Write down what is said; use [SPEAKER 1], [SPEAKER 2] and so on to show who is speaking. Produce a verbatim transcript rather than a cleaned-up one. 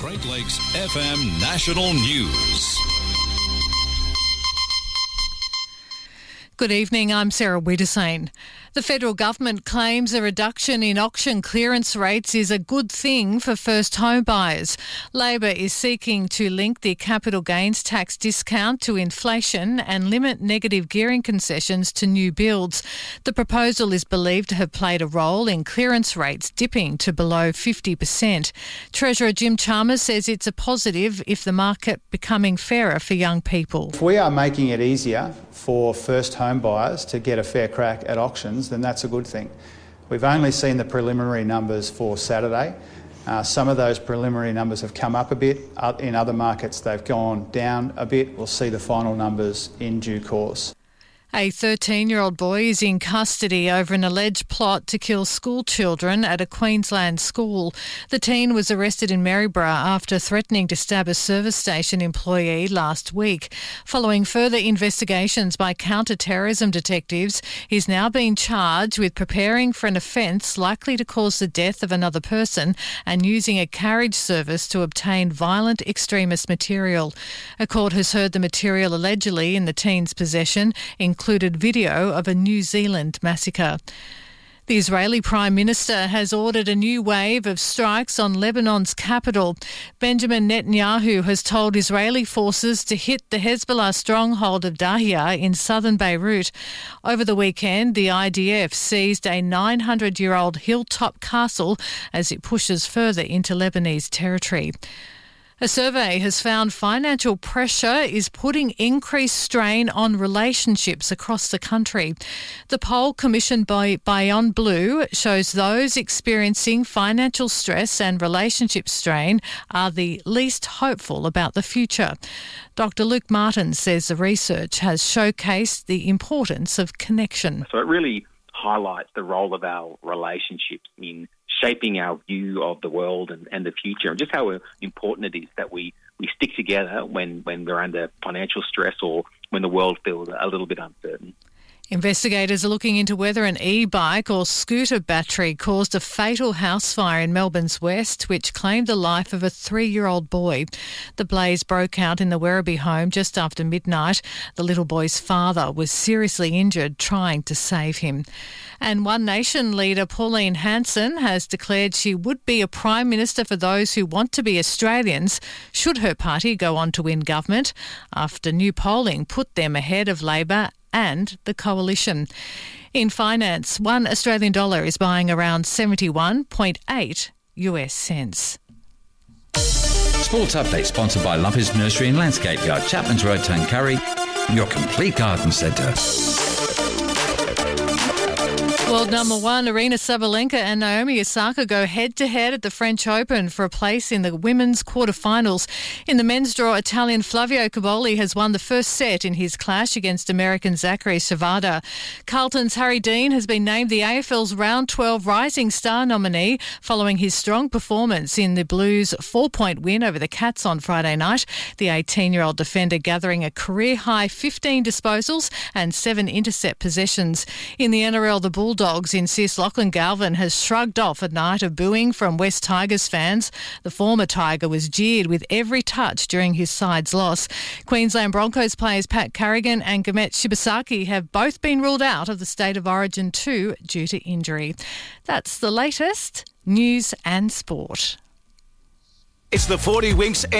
[SPEAKER 1] Great Lakes F M National News.
[SPEAKER 2] Good evening, I'm Sarah Wiedersane. The federal government claims a reduction in auction clearance rates is a good thing for first home buyers. Labor is seeking to link the capital gains tax discount to inflation and limit negative gearing concessions to new builds. The proposal is believed to have played a role in clearance rates dipping to below fifty percent. Treasurer Jim Chalmers says it's a positive if the market becoming fairer for young people.
[SPEAKER 3] If we are making it easier for first home buyers to get a fair crack at auctions, then that's a good thing. We've only seen the preliminary numbers for Saturday. Uh, some of those preliminary numbers have come up a bit. In other markets, they've gone down a bit. We'll see the final numbers in due course.
[SPEAKER 2] A thirteen-year-old boy is in custody over an alleged plot to kill school children at a Queensland school. The teen was arrested in Maryborough after threatening to stab a service station employee last week. Following further investigations by counter-terrorism detectives, he's now been charged with preparing for an offence likely to cause the death of another person and using a carriage service to obtain violent extremist material. A court has heard the material allegedly in the teen's possession, including included video of a New Zealand massacre. The Israeli Prime Minister has ordered a new wave of strikes on Lebanon's capital. Benjamin Netanyahu has told Israeli forces to hit the Hezbollah stronghold of Dahia in southern Beirut. Over the weekend, the I D F seized a nine hundred year old hilltop castle as it pushes further into Lebanese territory. A survey has found financial pressure is putting increased strain on relationships across the country. The poll commissioned by Beyond Blue shows those experiencing financial stress and relationship strain are the least hopeful about the future. Doctor Luke Martin says the research has showcased the importance of connection.
[SPEAKER 4] So it really highlights the role of our relationships in shaping our view of the world and, and the future, and just how important it is that we, we stick together when, when we're under financial stress or when the world feels a little bit uncertain.
[SPEAKER 2] Investigators are looking into whether an e-bike or scooter battery caused a fatal house fire in Melbourne's west, which claimed the life of a three-year-old boy. The blaze broke out in the Werribee home just after midnight. The little boy's father was seriously injured trying to save him. And One Nation leader Pauline Hanson has declared she would be a Prime Minister for those who want to be Australians should her party go on to win government, after new polling put them ahead of Labor and the coalition. In finance, one Australian dollar is buying around seventy-one point eight U S cents.
[SPEAKER 5] Sports Update sponsored by Lumpers Nursery and Landscape Yard, Chapman's Road, Tuncurry, your complete garden centre.
[SPEAKER 2] World number one, Aryna Sabalenka and Naomi Osaka go head-to-head at the French Open for a place in the women's quarterfinals. In the men's draw, Italian Flavio Cobolli has won the first set in his clash against American Zachary Savada. Carlton's Harry Dean has been named the A F L's Round twelve Rising Star nominee following his strong performance in the Blues' four-point win over the Cats on Friday night. The eighteen-year-old defender gathering a career-high fifteen disposals and seven intercept possessions. In the N R L, the Bulldogs Bulldogs insist Lachlan Galvin has shrugged off a night of booing from West Tigers fans. The former Tiger was jeered with every touch during his side's loss. Queensland Broncos players Pat Carrigan and Gamet Shibasaki have both been ruled out of the State of Origin two due to injury. That's the latest news and sport.
[SPEAKER 1] It's the forty Winks